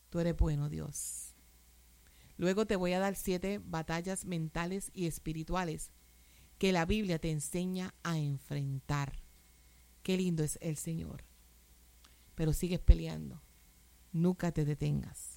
Tú eres bueno, Dios. Luego te voy a dar 7 batallas mentales y espirituales que la Biblia te enseña a enfrentar. Qué lindo es el Señor. Pero sigues peleando. Nunca te detengas.